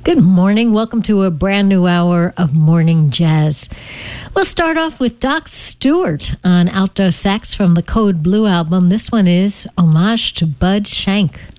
Good morning. Welcome to a brand new hour of Morning Jazz. We'll start off with Doc Stewart on alto sax from the Code Blue album. This one is Homage to Bud Shank.